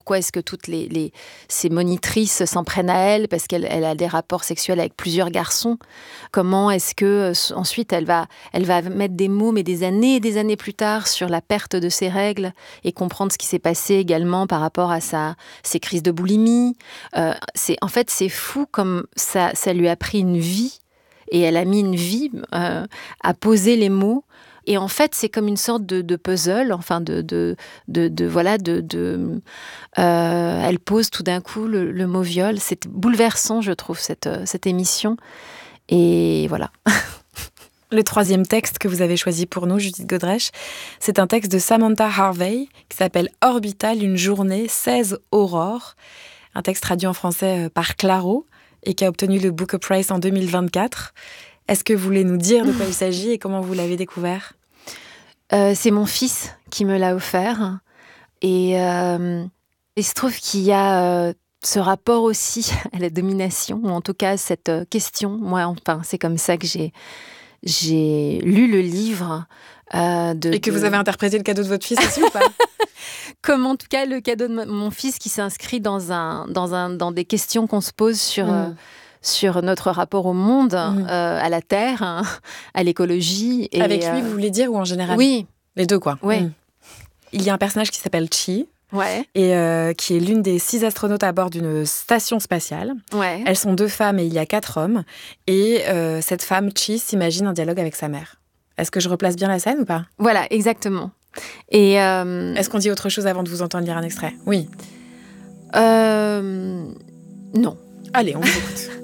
Pourquoi est-ce que toutes ces monitrices s'en prennent à elle parce qu'elle a des rapports sexuels avec plusieurs garçons? Comment est-ce que ensuite elle va mettre des mots, mais des années plus tard, sur la perte de ses règles et comprendre ce qui s'est passé également par rapport à ses crises de boulimie. C'est fou comme ça lui a pris une vie et elle a mis une vie à poser les mots. Et en fait, c'est comme une sorte de puzzle, enfin elle pose tout d'un coup le mot viol. C'est bouleversant, je trouve, cette émission. Et voilà. Le troisième texte que vous avez choisi pour nous, Judith Godrèche, c'est un texte de Samantha Harvey qui s'appelle « Orbital, une journée, 16 aurores ». Un texte traduit en français par Claro et qui a obtenu le Booker Prize en 2024. Est-ce que vous voulez nous dire de quoi il s'agit et comment vous l'avez découvert ? C'est mon fils qui me l'a offert. Et il se trouve qu'il y a ce rapport aussi à la domination, ou en tout cas cette question. Moi, enfin, c'est comme ça que j'ai lu le livre. Et que vous avez interprété le cadeau de votre fils aussi ou pas ? Comme en tout cas le cadeau de mon fils qui s'inscrit dans des questions qu'on se pose sur notre rapport au monde, à la terre, à l'écologie. Et avec lui, vous voulez dire, ou en général ? Oui. Les deux, quoi. Oui. Il y a un personnage qui s'appelle Chi, ouais. et qui est l'une des 6 astronautes à bord d'une station spatiale. Ouais. Elles sont 2 femmes et il y a 4 hommes. Et cette femme, Chi, s'imagine un dialogue avec sa mère. Est-ce que je replace bien la scène ou pas ? Voilà, exactement. Et est-ce qu'on dit autre chose avant de vous entendre lire un extrait ? Oui. Non. Allez, on vous écoute.